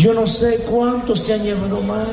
Yo no sé cuántos te han llevado mal.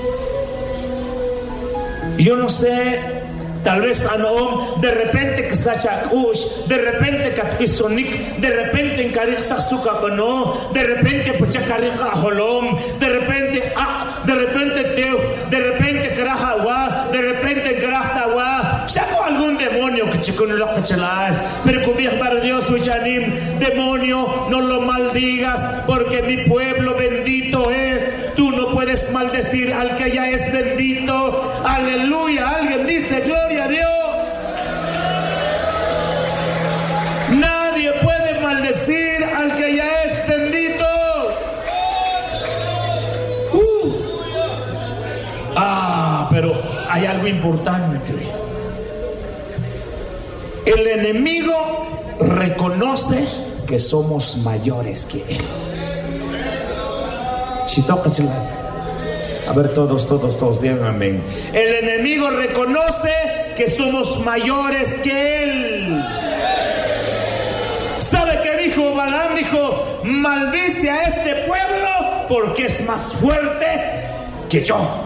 Yo no sé, tal vez Anom, de repente que Sachakush, de repente que Isonik, de repente en Carita Sukapano, de repente Puchacarika Holom, de repente Teo, de repente Karajawa, de repente Karahtawa. Saco algún demonio que chicono lo cachelar, pero cubierto para Dios, Uchanim, demonio, no lo maldigas, porque mi pueblo bendito es. Tú no puedes maldecir al que ya es bendito. Aleluya. Alguien dice gloria a Dios. Nadie puede maldecir al que ya es bendito. Pero hay algo importante. El enemigo reconoce que somos mayores que él. A ver, todos digan amén. El enemigo reconoce que somos mayores que él. ¿Sabe qué dijo Balaam? Dijo: maldice a este pueblo porque es más fuerte que yo.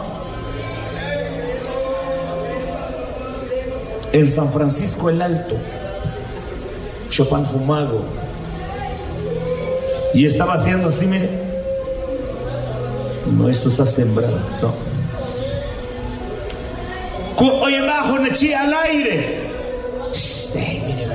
En San Francisco el Alto, Chopin Fumago, y estaba haciendo así, mire. No, esto está sembrado, no. Oye, bajo Nechi al aire. Mire,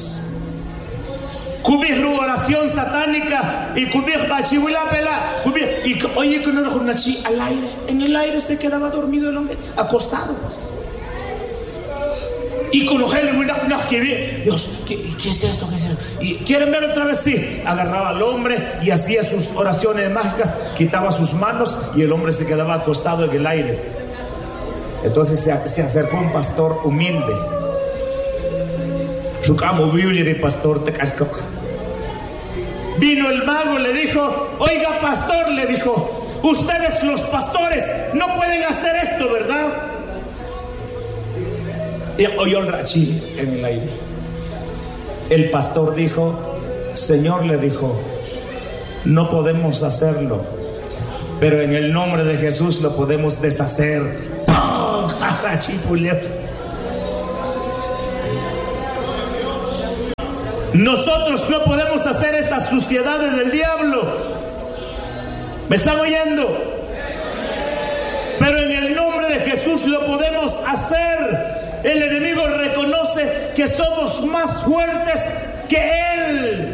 cubrir oración satánica y cubrir bachibula pela. Y oye, que no dejó Nechi al aire. En el aire se quedaba dormido el hombre, acostado, pues. Y con Dios, ¿qué es esto? ¿Qué es esto? Y quieren ver otra vez, sí. Agarraba al hombre y hacía sus oraciones mágicas, quitaba sus manos y el hombre se quedaba acostado en el aire. Entonces se acercó un pastor humilde. Vino el mago, le dijo: oiga, pastor, le dijo, ustedes los pastores no pueden hacer esto, ¿verdad? Y oyó el rachi en el aire. El pastor dijo: Señor, le dijo, no podemos hacerlo, pero en el nombre de Jesús lo podemos deshacer. Nosotros no podemos hacer esas suciedades del diablo. ¿Me están oyendo? Pero en el nombre de Jesús lo podemos hacer. El enemigo reconoce que somos más fuertes que él.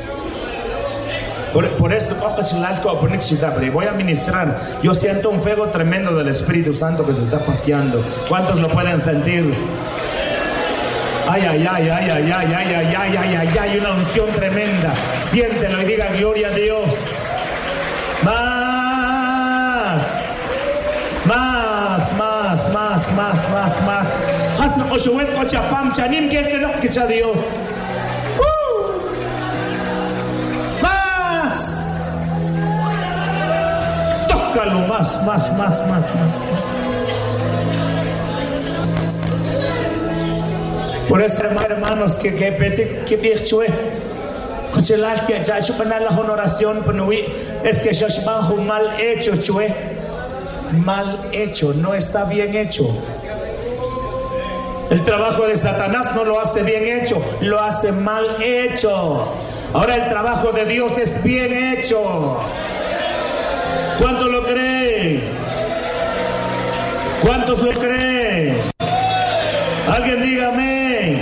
Por eso voy a ministrar. Yo siento un fuego tremendo del Espíritu Santo que se está paseando. ¿Cuántos lo pueden sentir? Ay, ay, ay, ay, ay, ay, ay, ay, ay, ay, ay, ay, una unción tremenda. Siéntelo y diga gloria a Dios. Más. Hasan Oshowet Ochapam Chanim que no que Dios. Más. Tócalo más. Por eso, hermanos, que virtue. Que ya hecho para la honoración, es que ya un mal hecho, chue. Mal hecho, no está bien hecho. El trabajo de Satanás no lo hace bien hecho, lo hace mal hecho. Ahora el trabajo de Dios es bien hecho. ¿Cuántos lo creen? ¿Cuántos lo creen? Alguien dígame.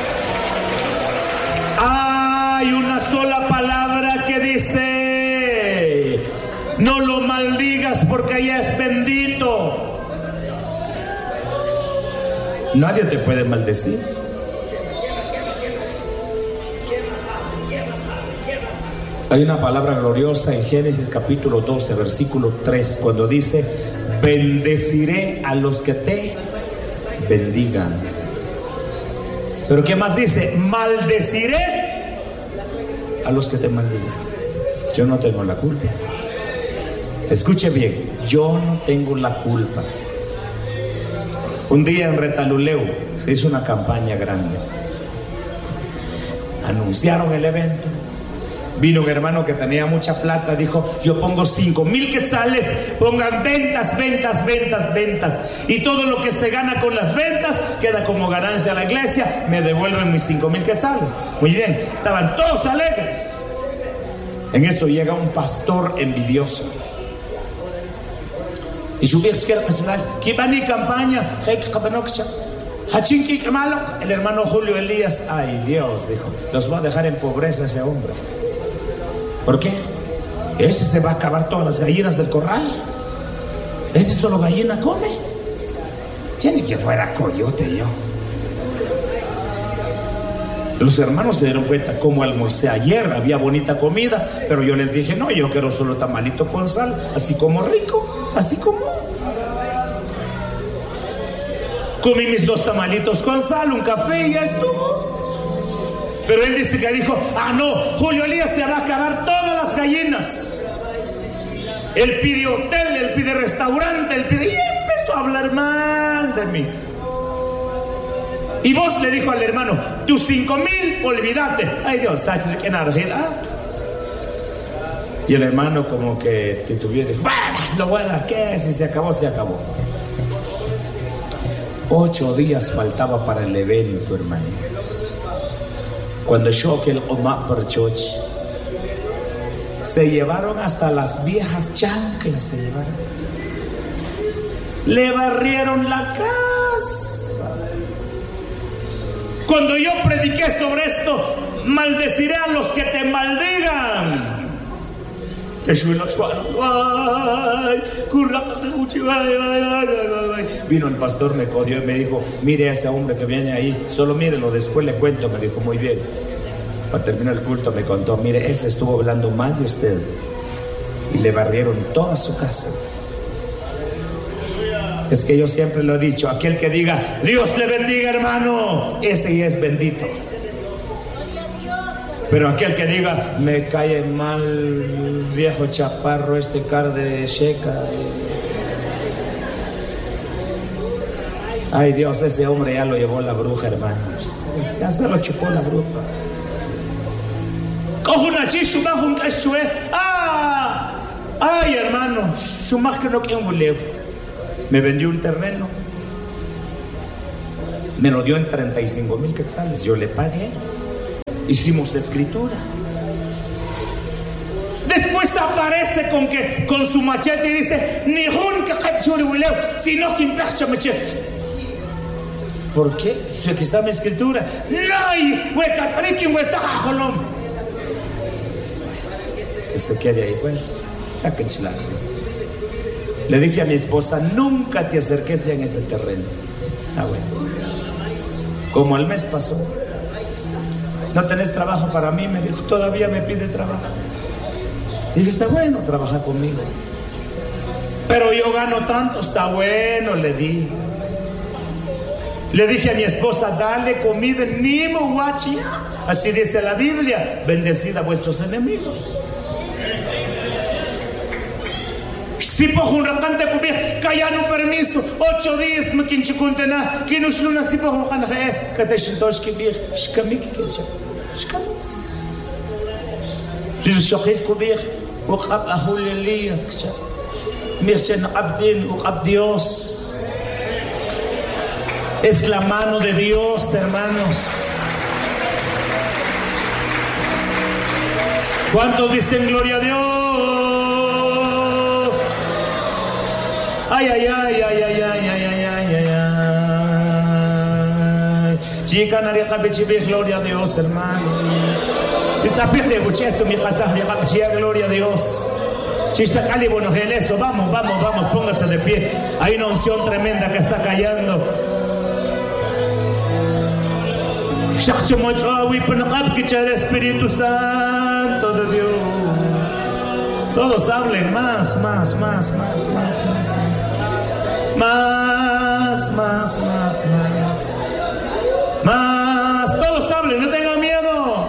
Hay una sola palabra que dice: no lo maldigas porque ella es bendito. Nadie te puede maldecir. Hay una palabra gloriosa en Génesis capítulo 12, versículo 3, cuando dice: bendeciré a los que te bendigan. Pero ¿qué más dice? Maldeciré a los que te maldigan. Yo no tengo la culpa. Escuche bien, yo no tengo la culpa. Un día en Retaluleu se hizo una campaña grande. Anunciaron el evento Vino un hermano que tenía mucha plata, dijo, yo pongo 5,000 quetzales, pongan ventas. Y todo lo que se gana con las ventas queda como ganancia a la iglesia, me devuelven mis 5,000 quetzales. Muy bien, estaban todos alegres. En eso llega un pastor envidioso. Y su viejo que va ni campaña, el hermano Julio Elías, ay Dios, dijo, los va a dejar en pobreza ese hombre. ¿Por qué? Ese se va a acabar todas las gallinas del corral. Ese solo gallina come. Ya ni que fuera coyote yo. Los hermanos se dieron cuenta cómo almorcé ayer, había bonita comida, pero yo les dije, no, yo quiero solo tamalito con sal, así como rico, así como. Comí mis 2 tamalitos con sal, un café y ya estuvo. Pero él dice que dijo, no, Julio Elías se va a acabar todas las gallinas. Él pide hotel, él pide restaurante, él pide... Y empezó a hablar mal de mí. Y vos le dijo al hermano, tus 5,000, olvídate. Ay Dios, y el hermano como que titubeó y dijo, bueno, lo voy a dar, ¿qué? Si se acabó, se acabó. 8 días faltaba para el evento, hermano. Cuando choque el Omar Perchoch, se llevaron hasta las viejas chanclas, se llevaron. Le barrieron la casa. Cuando yo prediqué sobre esto, maldeciré a los que te maldigan. Vino el pastor, me codió y me dijo, mire a ese hombre que viene ahí, solo mírelo, después le cuento. Me dijo, muy bien. Para terminar el culto me contó, mire, ese estuvo hablando mal de usted. Y le barrieron toda su casa. Es que yo siempre lo he dicho, aquel que diga, Dios le bendiga, hermano, ese ya es bendito. Pero aquel que diga, me cae mal, viejo chaparro, este car de checa. Ay Dios, ese hombre ya lo llevó la bruja, hermanos. Ya se lo chupó la bruja. Cojo una chishu, bajo un cachue. Ay, hermano, su más que no quiere un levo. Me vendió un terreno. Me lo dio en 35,000 quetzales. Yo le pagué. Hicimos escritura. Después aparece con su machete y dice, sino que machete. ¿Por qué? Aquí está mi escritura. Que se quede ahí, pues. Le dije a mi esposa, nunca te acerques ya en ese terreno. Bueno. Como al mes pasó. ¿No tenés trabajo para mí? Me dijo, todavía me pide trabajo. Dije, está bueno, trabaja conmigo. Pero yo gano tanto, está bueno, le di. Le dije a mi esposa, dale comida, ni muachia. Así dice la Biblia, bendecid a vuestros enemigos. Si por un ratante cubrir, callano permiso, 8 días me quinche contena, que no shluna si por un canre, que te shintosh kibir, shkamik kinche, shkamik. Si shokil cubrir, uqab ahul Elías, kcha. Mirchen abdin, uqab Dios. Es la mano de Dios, hermanos. ¿Cuántos dicen gloria a Dios? Ay, ay, ay, ay, ay, ay, ay, ay, ay, ay, ay. Chica, nadie cabe chivir, gloria a Dios, hermano. Si sabes de bucheso, mi casa, mi cabe gloria a Dios. Chista Cali, bueno, eso, vamos, vamos, vamos, póngase de pie. Hay una unción tremenda que está cayendo. El Espíritu Santo de Dios. Todos hablen más, más, más, más, más, más, más, más, más, más, más. Todos hablen, no tengan miedo.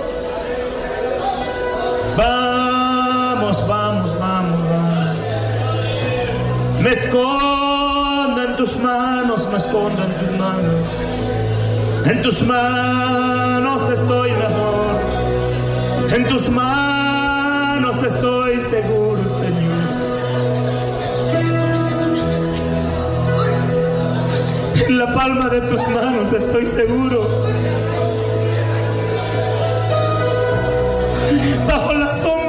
Vamos, vamos, vamos, vamos. Me escondo en tus manos, me escondo en tus manos. En tus manos estoy mejor. En tus manos manos estoy seguro, Señor. En la palma de tus manos estoy seguro. Bajo la sombra